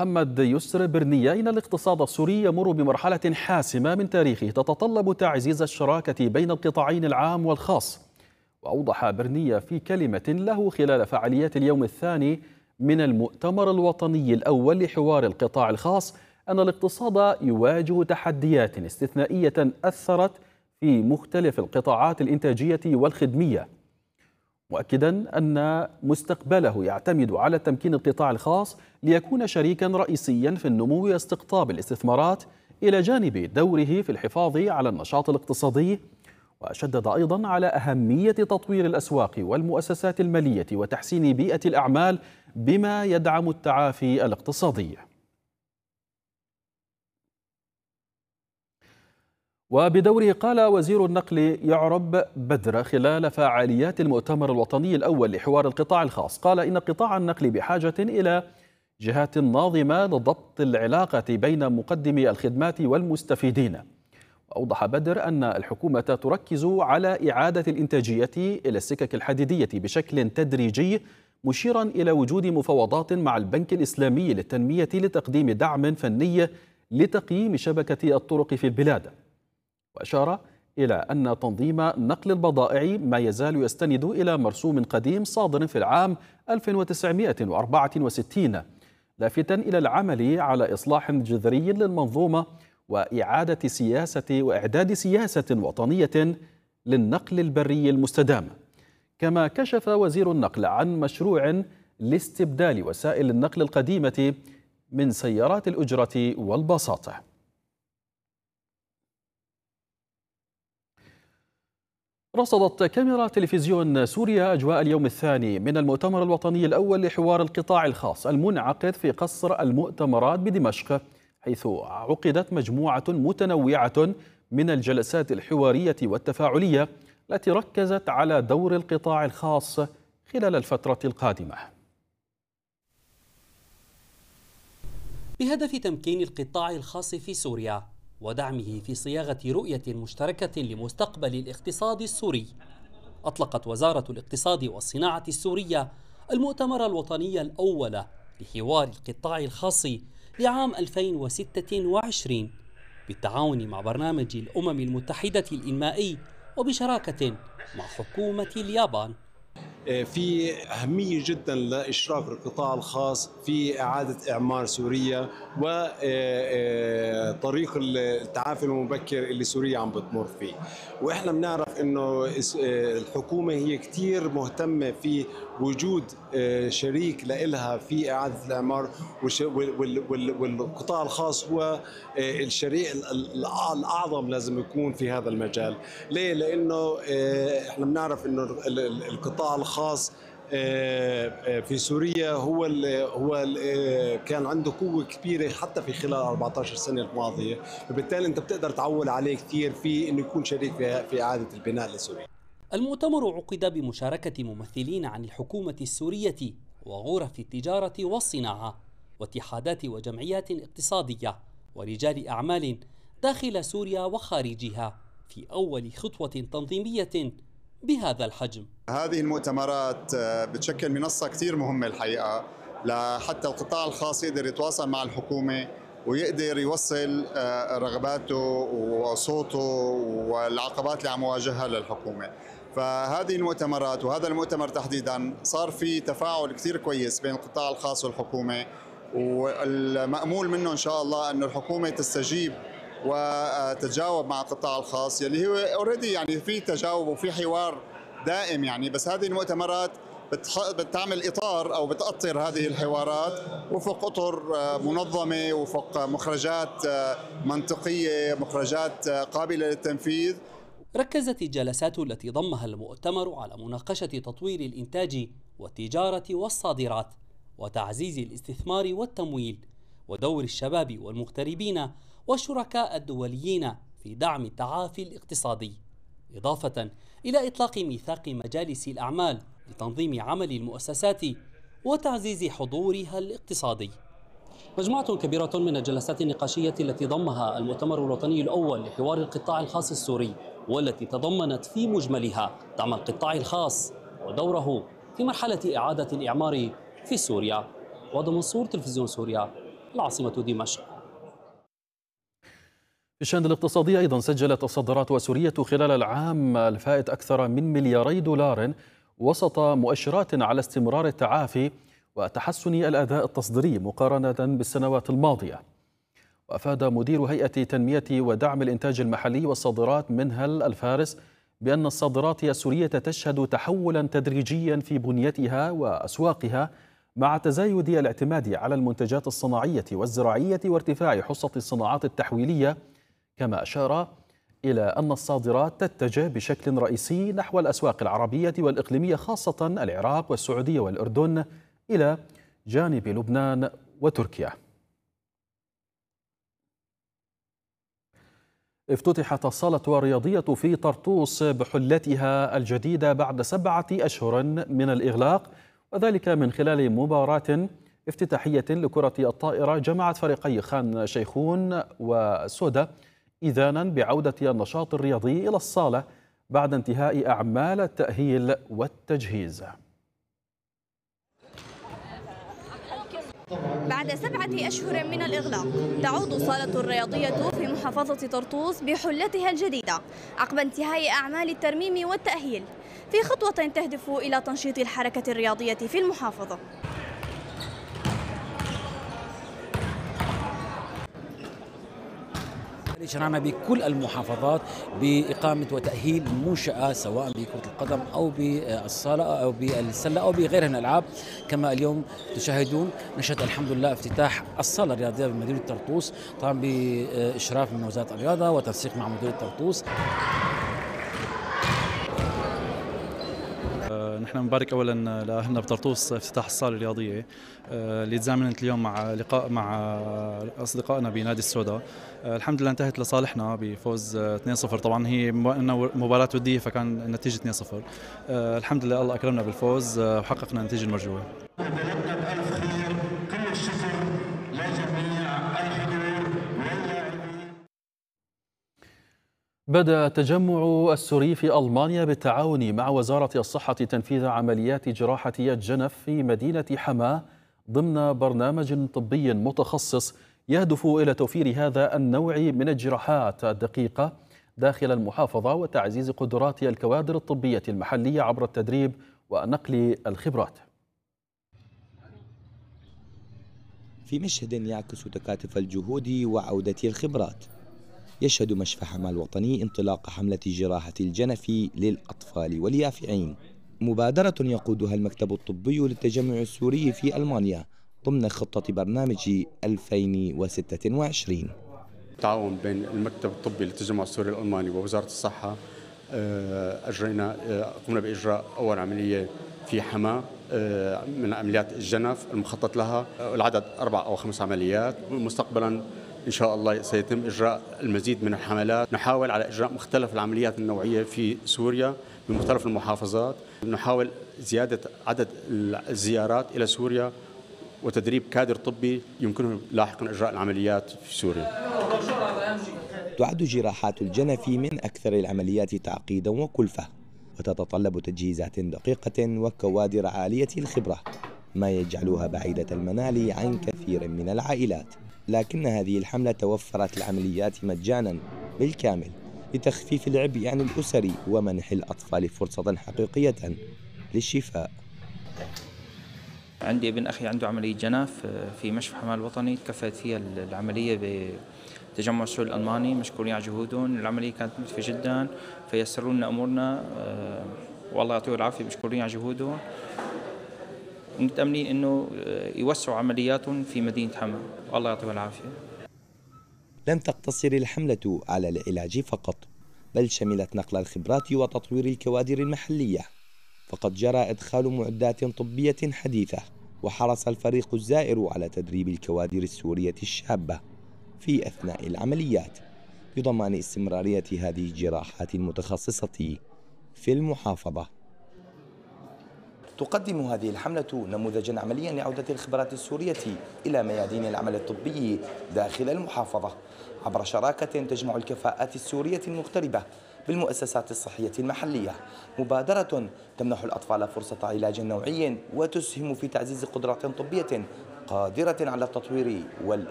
محمد يسر برنية إن الاقتصاد السوري يمر بمرحلة حاسمة من تاريخه تتطلب تعزيز الشراكة بين القطاعين العام والخاص. وأوضح برنية في كلمة له خلال فعاليات اليوم الثاني من المؤتمر الوطني الأول لحوار القطاع الخاص أن الاقتصاد يواجه تحديات استثنائية أثرت في مختلف القطاعات الإنتاجية والخدمية، مؤكدا أن مستقبله يعتمد على تمكين القطاع الخاص ليكون شريكا رئيسيا في النمو واستقطاب الاستثمارات إلى جانب دوره في الحفاظ على النشاط الاقتصادي. وشدد أيضا على أهمية تطوير الأسواق والمؤسسات المالية وتحسين بيئة الأعمال بما يدعم التعافي الاقتصادي. وبدوره قال وزير النقل يعرب بدر خلال فعاليات المؤتمر الوطني الأول لحوار القطاع الخاص، قال إن قطاع النقل بحاجة إلى جهات ناظمة لضبط العلاقة بين مقدمي الخدمات والمستفيدين. وأوضح بدر أن الحكومة تركز على إعادة الإنتاجية إلى السكك الحديدية بشكل تدريجي، مشيرا إلى وجود مفاوضات مع البنك الإسلامي للتنمية لتقديم دعم فني لتقييم شبكة الطرق في البلاد. وأشار إلى أن تنظيم نقل البضائع ما يزال يستند إلى مرسوم قديم صادر في العام 1964، لافتا إلى العمل على إصلاح جذري للمنظومة وإعداد سياسة وطنية للنقل البري المستدام. كما كشف وزير النقل عن مشروع لاستبدال وسائل النقل القديمة من سيارات الأجرة والباصات. رصدت كاميرا تلفزيون سوريا أجواء اليوم الثاني من المؤتمر الوطني الأول لحوار القطاع الخاص المنعقد في قصر المؤتمرات بدمشق، حيث عقدت مجموعة متنوعة من الجلسات الحوارية والتفاعلية التي ركزت على دور القطاع الخاص خلال الفترة القادمة. بهدف تمكين القطاع الخاص في سوريا ودعمه في صياغة رؤية مشتركة لمستقبل الاقتصاد السوري، أطلقت وزارة الاقتصاد والصناعة السورية المؤتمر الوطني الأول لحوار القطاع الخاص لعام 2026 بالتعاون مع برنامج الأمم المتحدة الإنمائي وبشراكة مع حكومة اليابان. في أهمية جدا لإشراك القطاع الخاص في إعادة إعمار سوريا وطريق التعافي المبكر اللي سوريا عم بتمر فيه. وإحنا بنعرف إنه الحكومة هي كتير مهتمة في وجود شريك لإلها في إعادة الإعمار، والقطاع الخاص هو الشريك الأعظم لازم يكون في هذا المجال. ليه؟ لأنه إحنا بنعرف إنه القطاع الخاص في سوريا هو كان عنده قوة كبيرة حتى في خلال 14 سنة الماضية، فبالتالي أنت بتقدر تعول عليه كثير في إنه يكون شريك في إعادة البناء لسوريا. المؤتمر عقد بمشاركة ممثلين عن الحكومة السورية وغرف التجارة والصناعة واتحادات وجمعيات اقتصادية ورجال أعمال داخل سوريا وخارجها في أول خطوة تنظيمية بهذا الحجم. هذه المؤتمرات بتشكل منصة كثير مهمة الحقيقة لحتى القطاع الخاص يقدر يتواصل مع الحكومة ويقدر يوصل رغباته وصوته والعقبات اللي عم يواجهها للحكومة. فهذه المؤتمرات وهذا المؤتمر تحديدا صار في تفاعل كثير كويس بين القطاع الخاص والحكومة، والمأمول منه إن شاء الله أنه الحكومة تستجيب وتتجاوب مع القطاع الخاص يلي هو اوريدي يعني في تجاوب وفي حوار دائم يعني. بس هذه المؤتمرات بتعمل اطار او بتأطر هذه الحوارات وفق اطر منظمه، وفق مخرجات منطقيه، مخرجات قابله للتنفيذ. ركزت الجلسات التي ضمها المؤتمر على مناقشه تطوير الانتاج والتجاره والصادرات وتعزيز الاستثمار والتمويل ودور الشباب والمغتربين والشركاء الدوليين في دعم التعافي الاقتصادي، إضافة إلى إطلاق ميثاق مجالس الأعمال لتنظيم عمل المؤسسات وتعزيز حضورها الاقتصادي. مجموعة كبيرة من الجلسات النقاشية التي ضمها المؤتمر الوطني الأول لحوار القطاع الخاص السوري، والتي تضمنت في مجملها دعم القطاع الخاص ودوره في مرحلة إعادة الإعمار في سوريا. وضمن صور تلفزيون سوريا، العاصمة دمشق. في الشأن الاقتصادي أيضا سجلت الصادرات سورية خلال العام الفائت أكثر من $2 وسط مؤشرات على استمرار التعافي وتحسن الأداء التصديري مقارنة بالسنوات الماضية. وأفاد مدير هيئة تنمية ودعم الإنتاج المحلي والصادرات منهل الفارس بأن الصادرات السورية تشهد تحولا تدريجيا في بنيتها وأسواقها مع تزايد الاعتماد على المنتجات الصناعية والزراعية وارتفاع حصة الصناعات التحويلية، كما أشار إلى أن الصادرات تتجه بشكل رئيسي نحو الأسواق العربية والإقليمية خاصة العراق والسعودية والأردن إلى جانب لبنان وتركيا. افتتحت الصالة الرياضية في طرطوس بحلتها الجديدة بعد 7 أشهر من الإغلاق، وذلك من خلال مباراة افتتاحية لكرة الطائرة جمعت فريقي خان شيخون وسودا، إذانا بعودة النشاط الرياضي إلى الصالة بعد انتهاء أعمال التأهيل والتجهيز. بعد 7 أشهر من الإغلاق تعود الصالة الرياضية في محافظة طرطوس بحلتها الجديدة عقب انتهاء أعمال الترميم والتأهيل في خطوة تهدف إلى تنشيط الحركة الرياضية في المحافظة. شرعنا بكل المحافظات بإقامة وتأهيل منشأة سواء بكرة القدم أو بالصالة أو بالسلة أو بغيرها من الألعاب. كما اليوم تشاهدون نشهد الحمد لله افتتاح الصالة الرياضية بمدينة طرطوس، طبعا بإشراف من وزارة الرياضة وتنسيق مع مديرية طرطوس. نحن نبارك اولا لاهلنا بطرطوس افتتاح الصاله الرياضيه اللي تزامنت اليوم مع لقاء مع اصدقائنا بنادي السودا. الحمد لله انتهت لصالحنا بفوز 2-0. طبعا هي مباراه وديه فكان النتيجه 2-0. الحمد لله الله اكرمنا بالفوز وحققنا النتيجه المرجوه. بدأ التجمع السوري في ألمانيا بالتعاون مع وزارة الصحة تنفيذ عمليات جراحة الجنف في مدينة حماة ضمن برنامج طبي متخصص يهدف إلى توفير هذا النوع من الجراحات الدقيقة داخل المحافظة وتعزيز قدرات الكوادر الطبية المحلية عبر التدريب ونقل الخبرات. في مشهد يعكس تكاتف الجهود وعودة الخبرات، يشهد مشفى حماة الوطني انطلاق حملة جراحة الجنف للأطفال واليافعين، مبادرة يقودها المكتب الطبي للتجمع السوري في ألمانيا ضمن خطة برنامج 2026. تعاون بين المكتب الطبي للتجمع السوري الألماني ووزارة الصحة قمنا بإجراء أول عملية في حماة من عمليات الجنف المخطط لها، العدد 4 أو 5 عمليات. مستقبلا إن شاء الله سيتم إجراء المزيد من الحملات، نحاول على إجراء مختلف العمليات النوعية في سوريا بمختلف المحافظات، نحاول زيادة عدد الزيارات إلى سوريا وتدريب كادر طبي يمكنه لاحقا إجراء العمليات في سوريا. تعد جراحات الجنف من أكثر العمليات تعقيدا وكلفة، وتتطلب تجهيزات دقيقة وكوادر عالية الخبرة، ما يجعلها بعيدة المنال عن كثير من العائلات. لكن هذه الحملة توفرت العمليات مجانا بالكامل لتخفيف العبء عن الأسر ومنح الأطفال فرصة حقيقية للشفاء. عندي ابن أخي عنده عملية جنف في مشفى حماة الوطني، تكفلت فيها العملية بتجمع السوري الألماني، مشكورين على جهودهم. العملية كانت مكلفة جدا فيسروا لنا أمورنا والله يعطيهم العافية، مشكورين على جهودهم. متأملين إنه يوسعوا عملياتهم في مدينة حماة، والله يعطيهم العافية. لم تقتصر الحملة على العلاج فقط، بل شملت نقل الخبرات وتطوير الكوادر المحلية، فقد جرى إدخال معدات طبية حديثة، وحرص الفريق الزائر على تدريب الكوادر السورية الشابة في أثناء العمليات بضمان استمرارية هذه الجراحات المتخصصة في المحافظة. تقدم هذه الحملة نموذجا عمليا لعودة الخبرات السورية إلى ميادين العمل الطبي داخل المحافظة عبر شراكة تجمع الكفاءات السورية المغتربة بالمؤسسات الصحية المحلية. مبادرة تمنح الأطفال فرصة علاج نوعي وتسهم في تعزيز قدرات طبية قادرة على التطوير